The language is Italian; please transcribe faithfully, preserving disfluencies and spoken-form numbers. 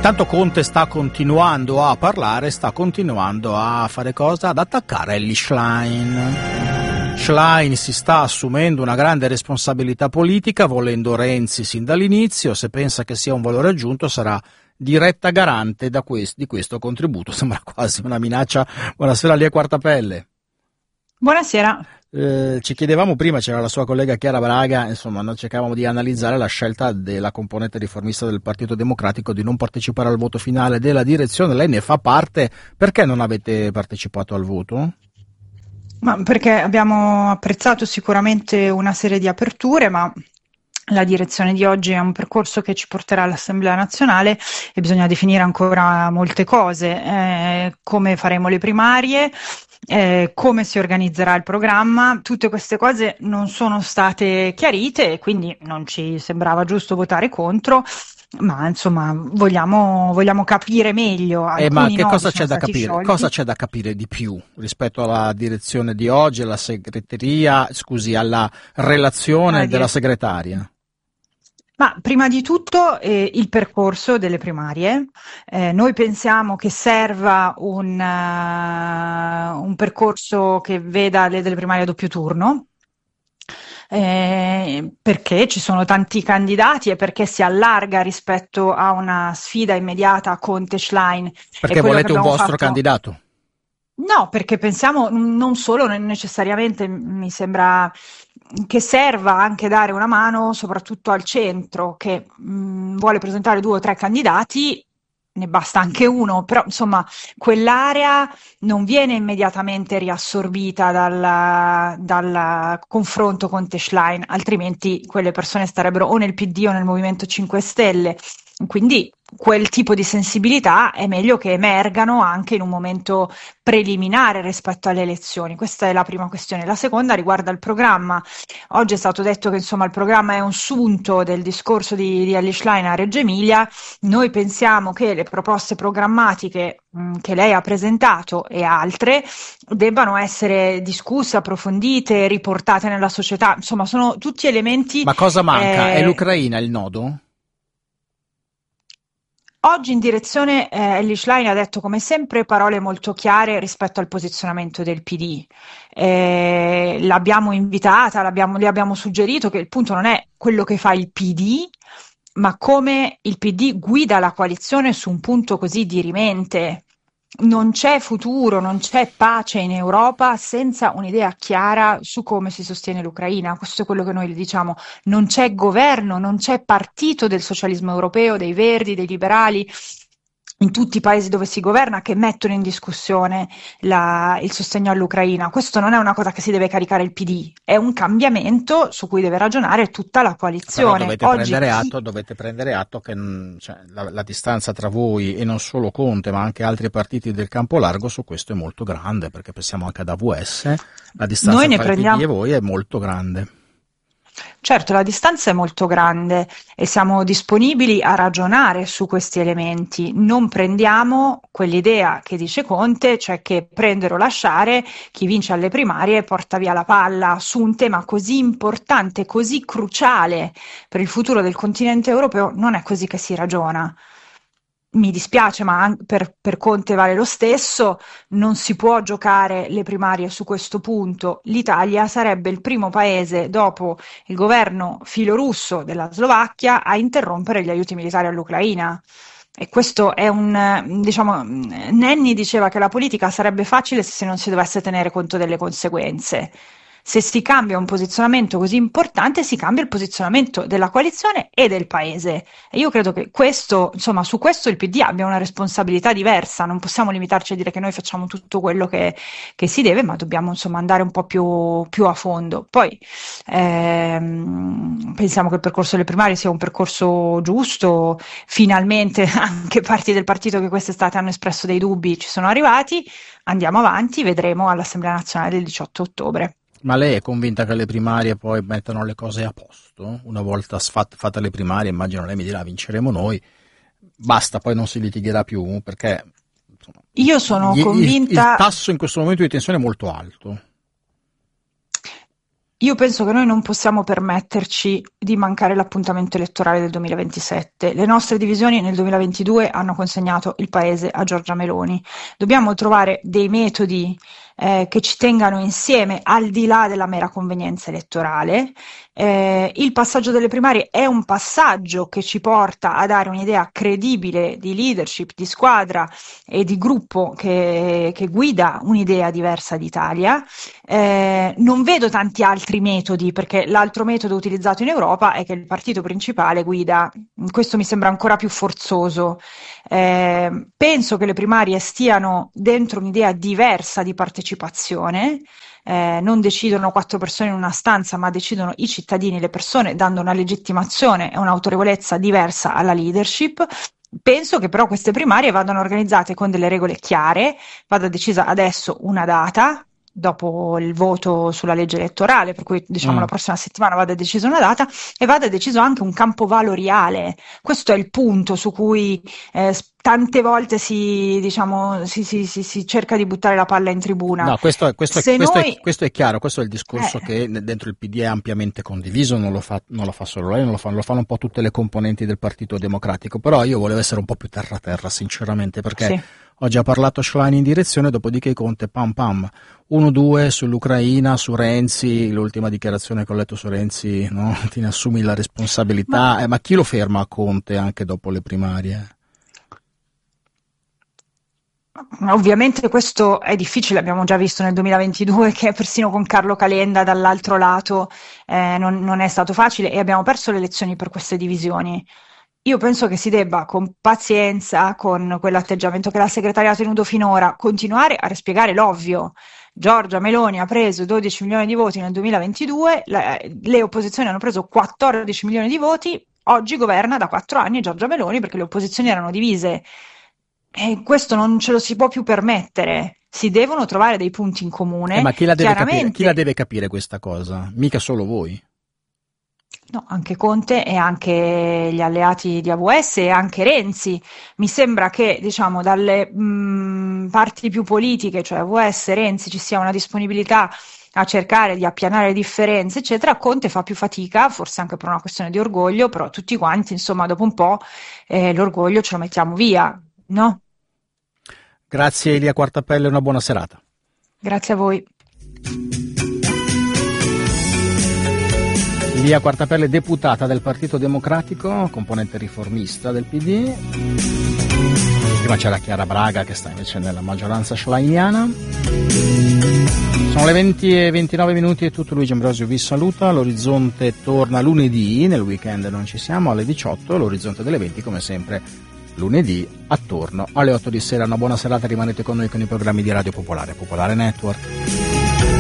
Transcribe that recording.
Intanto Conte sta continuando a parlare, sta continuando a fare cosa? Ad attaccare Elly Schlein. Schlein si sta assumendo una grande responsabilità politica, volendo Renzi sin dall'inizio. Se pensa che sia un valore aggiunto sarà diretta garante da quest- di questo contributo. Sembra quasi una minaccia. Buonasera, Lia Quartapelle. Buonasera. Eh, ci chiedevamo prima, c'era la sua collega Chiara Braga, insomma noi cercavamo di analizzare la scelta della componente riformista del Partito Democratico di non partecipare al voto finale della direzione. Lei ne fa parte. Perché non avete partecipato al voto? Ma perché abbiamo apprezzato sicuramente una serie di aperture, ma la direzione di oggi è un percorso che ci porterà all'Assemblea nazionale e bisogna definire ancora molte cose, eh, come faremo le primarie, eh, come si organizzerà il programma. Tutte queste cose non sono state chiarite e quindi non ci sembrava giusto votare contro, ma insomma vogliamo, vogliamo capire meglio. Eh, ma che cosa c'è da capire? capire? Cosa c'è da capire di più rispetto alla direzione di oggi, alla segreteria, scusi, alla relazione della segretaria? Ma prima di tutto eh, il percorso delle primarie. Eh, noi pensiamo che serva un, uh, un percorso che veda le delle primarie a doppio turno. Eh, perché ci sono tanti candidati e perché si allarga rispetto a una sfida immediata Conte-Schlein. Perché volete un vostro fatto... candidato? No, perché pensiamo non solo, non necessariamente, mi sembra che serva anche dare una mano soprattutto al centro che mh, vuole presentare due o tre candidati, ne basta anche uno, però insomma quell'area non viene immediatamente riassorbita dal, dal confronto con Schlein, altrimenti quelle persone starebbero o nel P D o nel Movimento cinque Stelle, quindi quel tipo di sensibilità è meglio che emergano anche in un momento preliminare rispetto alle elezioni. Questa è la prima questione. La seconda riguarda il programma. Oggi è stato detto che insomma il programma è un sunto del discorso di, di Elly Schlein a Reggio Emilia. Noi pensiamo che le proposte programmatiche mh, che lei ha presentato e altre debbano essere discusse, approfondite, riportate nella società. Insomma, sono tutti elementi. Ma cosa manca? Eh, è l'Ucraina il nodo? Oggi in direzione eh, Elly Schlein ha detto come sempre parole molto chiare rispetto al posizionamento del P D. Eh, l'abbiamo invitata, l'abbiamo, le abbiamo suggerito che il punto non è quello che fa il P D, ma come il P D guida la coalizione su un punto così dirimente. Non c'è futuro, non c'è pace in Europa senza un'idea chiara su come si sostiene l'Ucraina. Questo è quello che noi le diciamo. Non c'è governo, non c'è partito del socialismo europeo, dei Verdi, dei liberali, in tutti i paesi dove si governa, che mettono in discussione la, il sostegno all'Ucraina. Questo non è una cosa che si deve caricare il P D, è un cambiamento su cui deve ragionare tutta la coalizione. Però dovete, Oggi prendere, chi... atto, dovete prendere atto che cioè, la, la distanza tra voi e non solo Conte ma anche altri partiti del campo largo su questo è molto grande, perché pensiamo anche ad A V S, la distanza noi ne tra prendiamo... il P D e voi è molto grande. Certo, la distanza è molto grande e siamo disponibili a ragionare su questi elementi. Non prendiamo quell'idea che dice Conte, cioè che prendere o lasciare, chi vince alle primarie porta via la palla su un tema così importante, così cruciale per il futuro del continente europeo. Non è così che si ragiona. Mi dispiace, ma per, per Conte vale lo stesso, non si può giocare le primarie su questo punto. L'Italia sarebbe il primo paese dopo il governo filorusso della Slovacchia a interrompere gli aiuti militari all'Ucraina. E questo è un, diciamo, Nenni diceva che la politica sarebbe facile se non si dovesse tenere conto delle conseguenze. Se si cambia un posizionamento così importante, si cambia il posizionamento della coalizione e del paese. E io credo che questo, insomma, su questo il P D abbia una responsabilità diversa. Non possiamo limitarci a dire che noi facciamo tutto quello che, che si deve, ma dobbiamo, insomma, andare un po' più, più a fondo. Poi ehm, pensiamo che il percorso delle primarie sia un percorso giusto. Finalmente anche parti del partito che quest'estate hanno espresso dei dubbi ci sono arrivati. Andiamo avanti, vedremo all'Assemblea nazionale del diciotto ottobre. Ma lei è convinta che le primarie poi mettano le cose a posto? Una volta fatte le primarie, immagino lei mi dirà vinceremo noi, basta, poi non si litigherà più, perché insomma, io sono gli, convinta... Il, il tasso in questo momento di tensione è molto alto. Io penso che noi non possiamo permetterci di mancare l'appuntamento elettorale del duemilaventisette. Le nostre divisioni nel duemilaventidue hanno consegnato il paese a Giorgia Meloni. Dobbiamo trovare dei metodi eh, che ci tengano insieme al di là della mera convenienza elettorale. Eh, il passaggio delle primarie è un passaggio che ci porta a dare un'idea credibile di leadership, di squadra e di gruppo che, che guida un'idea diversa d'Italia. Eh, non vedo tanti altri metodi, perché l'altro metodo utilizzato in Europa è che il partito principale guida. Questo mi sembra ancora più forzoso. Eh, penso che le primarie stiano dentro un'idea diversa di partecipazione. Eh, non decidono quattro persone in una stanza, ma decidono i cittadini, le persone, dando una legittimazione e un'autorevolezza diversa alla leadership. Penso che però queste primarie vadano organizzate con delle regole chiare, vada decisa adesso una data, dopo il voto sulla legge elettorale, per cui diciamo mm. la prossima settimana vada decisa una data e vada deciso anche un campo valoriale. Questo è il punto su cui eh, tante volte si, diciamo, si, si, si, si cerca di buttare la palla in tribuna. No, questo è, questo, è, questo, noi... è, questo è chiaro, questo è il discorso eh. che dentro il P D è ampiamente condiviso, non lo fa, non lo fa solo lei, non lo, fa, lo fanno un po' tutte le componenti del Partito Democratico, però io volevo essere un po' più terra terra, sinceramente, perché sì. Ho già parlato Schlein in direzione, dopodiché Conte pam pam, uno due sull'Ucraina, su Renzi, l'ultima dichiarazione che ho letto su Renzi, no? Ti ne assumi la responsabilità, ma... Eh, ma chi lo ferma a Conte anche dopo le primarie? Ovviamente questo è difficile, abbiamo già visto nel duemilaventidue che persino con Carlo Calenda dall'altro lato eh, non, non è stato facile e abbiamo perso le elezioni per queste divisioni. Io penso che si debba, con pazienza, con quell'atteggiamento che la segretaria ha tenuto finora, continuare a rispiegare l'ovvio. Giorgia Meloni ha preso dodici milioni di voti nel duemilaventidue, le, le opposizioni hanno preso quattordici milioni di voti, oggi governa da quattro anni Giorgia Meloni perché le opposizioni erano divise. E questo non ce lo si può più permettere. Si devono trovare dei punti in comune. Eh, ma chi la deve capire? Chi la deve capire questa cosa? Mica solo voi. No, anche Conte e anche gli alleati di A V S e anche Renzi. Mi sembra che, diciamo, dalle mh, parti più politiche, cioè A V S, Renzi, ci sia una disponibilità a cercare di appianare le differenze, eccetera. Conte fa più fatica, forse anche per una questione di orgoglio, però tutti quanti, insomma, dopo un po' eh, l'orgoglio ce lo mettiamo via, no? Grazie Elia Quartapelle, una buona serata. Grazie a voi. Elia Quartapelle, deputata del Partito Democratico, componente riformista del P D. Prima c'era Chiara Braga che sta invece nella maggioranza schleiniana. Sono le venti e ventinove minuti e tutto. Luigi Ambrosio vi saluta. L'Orizzonte torna lunedì, nel weekend non ci siamo, alle diciotto. L'Orizzonte delle venti come sempre lunedì attorno alle otto di sera. Una buona serata, rimanete con noi con i programmi di Radio Popolare, Popolare Network.